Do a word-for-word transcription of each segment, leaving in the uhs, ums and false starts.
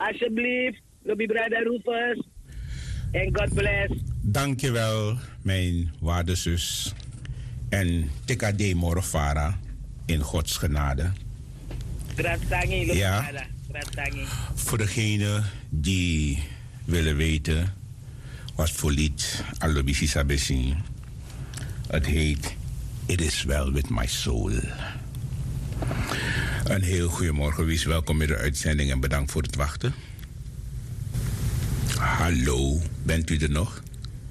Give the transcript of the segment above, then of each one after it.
Alsjeblieft, Lobby Brother Rufus. En God bless. Dankjewel, mijn waarde zus. En Tekade Morofara in Gods genade. Gratangi, ja, Gratangi. Voor degenen die willen weten wat voor lied Alobisi Sabesi. Het heet It Is Well With My Soul. Een heel goedemorgen, wees welkom in de uitzending en bedankt voor het wachten. Hallo, bent u er nog?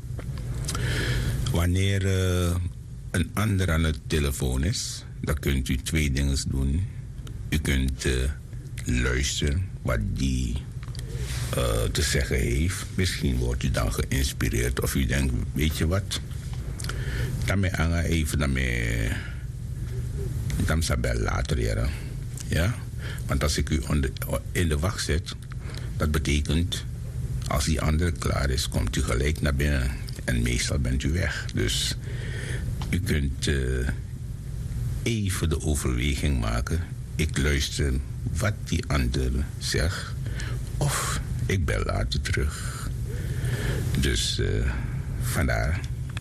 Wanneer uh, een ander aan de telefoon is, dan kunt u twee dingen doen. U kunt uh, luisteren wat die uh, te zeggen heeft. Misschien wordt u dan geïnspireerd of u denkt, weet je wat? Dan me anga even dan me dan sabel later leren. Ja? Want als ik u in de wacht zet, dat betekent als die andere klaar is, komt u gelijk naar binnen. En meestal bent u weg. Dus u kunt uh, even de overweging maken. Ik luister wat die andere zegt. Of ik bel later terug. Dus uh, vandaar.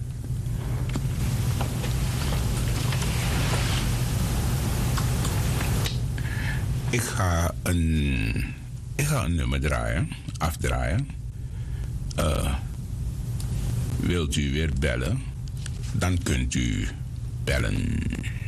Ik ga een, ik ga een nummer draaien, afdraaien. Uh, wilt u weer bellen, dan kunt u bellen.